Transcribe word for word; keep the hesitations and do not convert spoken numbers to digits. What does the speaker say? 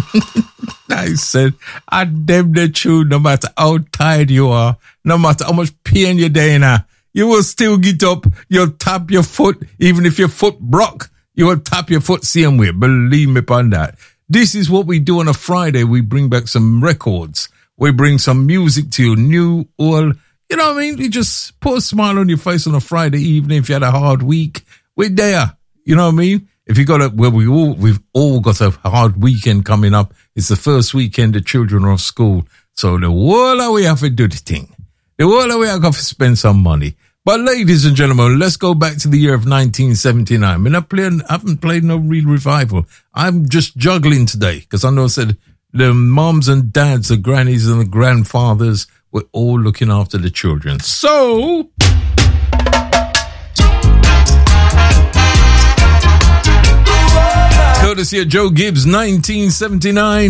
I said, I damn the truth, no matter how tired you are, no matter how much pain you're in, uh, you will still get up, you'll tap your foot, even if your foot broke, you will tap your foot same way. Believe me upon that. This is what we do on a Friday. We bring back some records. We bring some music to you, new, old. You know what I mean? You just put a smile on your face on a Friday evening. If you had a hard week, we're there. You know what I mean? If you got a, well, we all, we've all got a hard weekend coming up. It's the first weekend the children are off school. So the whole of we have to do the thing. The whole of we have to spend some money. But ladies and gentlemen, let's go back to the year of nineteen seventy-nine. I mean, I, play, I haven't played no real revival. I'm just juggling today because I know I said the moms and dads, the grannies and the grandfathers, we're all looking after the children. So, courtesy of Joe Gibbs, nineteen seventy-nine.